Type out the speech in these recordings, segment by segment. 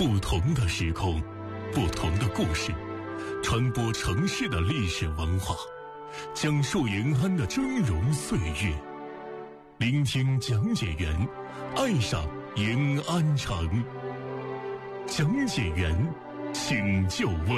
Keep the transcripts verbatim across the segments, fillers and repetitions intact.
不同的时空，不同的故事，传播城市的历史文化，讲述延安的峥嵘岁月，聆听讲解员，爱上延安城。讲解员，请就位。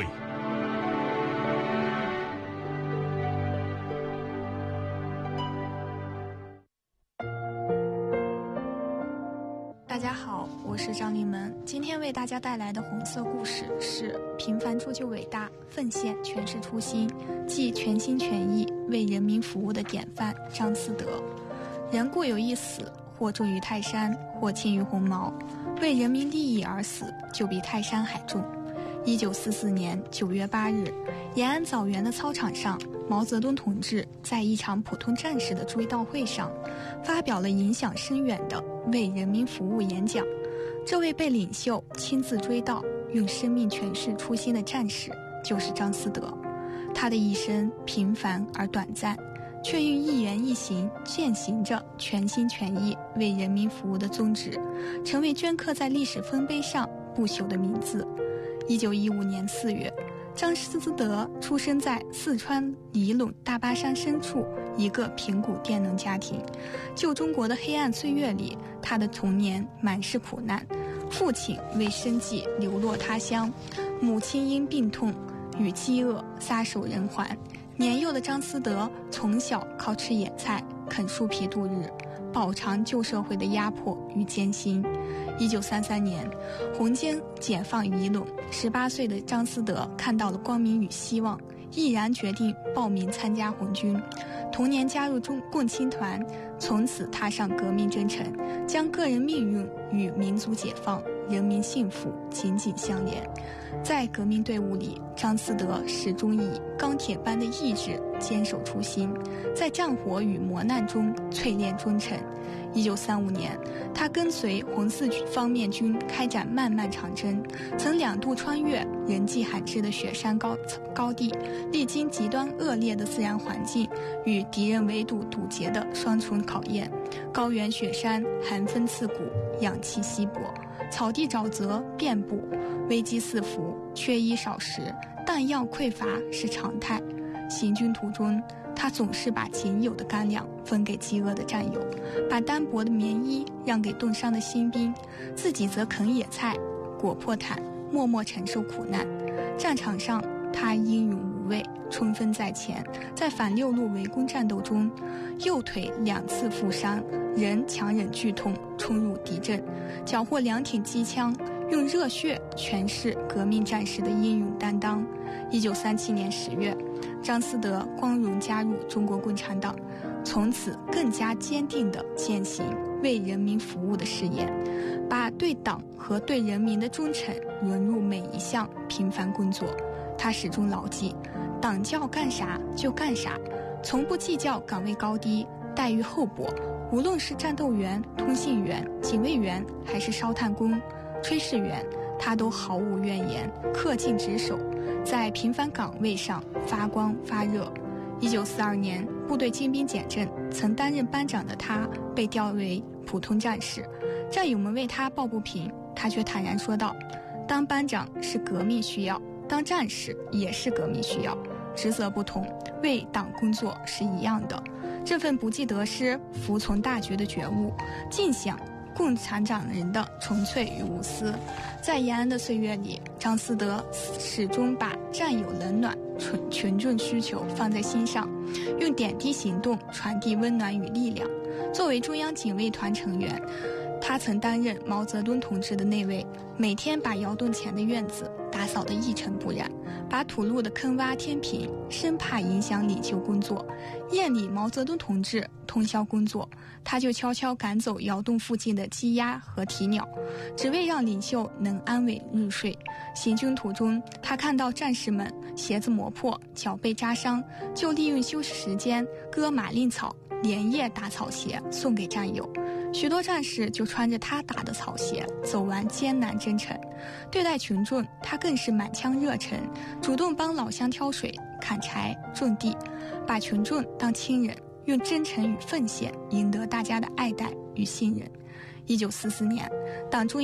大家好，我是张立门。今天为大家带来的红色故事是平凡铸就伟大，奉献全是初心，即全心全意为人民服务的典范张思德。人固有一死，或重于泰山，或轻于鸿毛，为人民利益而死，就比泰山还重。一九四四年九月八日，延安枣园的操场上，毛泽东同志在一场普通战士的追悼会上，发表了影响深远的为人民服务演讲。这位被领袖亲自追悼，用生命诠释初心的战士，就是张思德。他的一生平凡而短暂，却用一言一行践行着全心全意为人民服务的宗旨，成为镌刻在历史丰碑上不朽的名字。一九一五年四月，张思德出生在四川仪陇大巴山深处一个贫苦佃农家庭。旧中国的黑暗岁月里，他的童年满是苦难，父亲为生计流落他乡，母亲因病痛与饥饿撒手人寰。年幼的张思德从小靠吃野菜啃树皮度日，饱尝旧社会的压迫与艰辛。一九三三年，红军解放仪陇，十八岁的张思德看到了光明与希望，毅然决定报名参加红军。同年加入中共青团，从此踏上革命征程，将个人命运与民族解放、人民幸福紧紧相连。在革命队伍里，张思德始终以钢铁般的意志坚守初心，在战火与磨难中淬炼忠诚。一九三五年，他跟随红四方面军开展漫漫长征，曾两度穿越人迹罕至的雪山高高地，历经极端恶劣的自然环境与敌人围堵堵截的双重考验。高原雪山寒风刺骨，氧气稀薄，草地沼泽遍布，危机四伏，缺衣少食，弹药匮乏是常态。行军途中，他总是把仅有的干粮分给饥饿的战友，把单薄的棉衣让给冻伤的新兵，自己则啃野菜、裹破毯，默默承受苦难。战场上，他英勇无畏，冲锋在前。在反六路围攻战斗中，右腿两次负伤，仍强忍剧痛冲入敌阵，缴获两挺机枪，用热血诠释革命战士的英勇担当。一九三七年十月，张思德光荣加入中国共产党，从此更加坚定地践行为人民服务的誓言，把对党和对人民的忠诚融入每一项平凡工作。他始终牢记，党叫干啥就干啥，从不计较岗位高低、待遇厚薄。无论是战斗员、通信员、警卫员，还是烧炭工、炊事员，他都毫无怨言，恪尽职守，在平凡岗位上发光发热。一九四二年，部队精兵简政，曾担任班长的他被调为普通战士，战友们为他抱不平，他却坦然说道：当班长是革命需要，当战士也是革命需要，职责不同，为党工作是一样的。这份不计得失、服从大局的觉悟，尽享共产党人的纯粹与无私。在延安的岁月里，张思德始终把战友冷暖、群群众需求放在心上，用点滴行动传递温暖与力量。作为中央警卫团成员，他曾担任毛泽东同志的内卫，每天把窑洞前的院子打扫得一尘不染，把土路的坑洼填平，生怕影响领袖工作。夜里毛泽东同志通宵工作，他就悄悄赶走窑洞附近的鸡鸭和啼鸟，只为让领袖能安稳入睡。行军途中，他看到战士们鞋子磨破、脚被扎伤，就利用休息时间割马令草，连夜打草鞋送给战友。许多战士就穿着他打的草鞋走完艰难征程。对待群众，他更是满腔热忱，主动帮老乡挑水、砍柴、种地，把群众当亲人，用真诚与奉献赢得大家的爱戴与信任。一九四四年，党中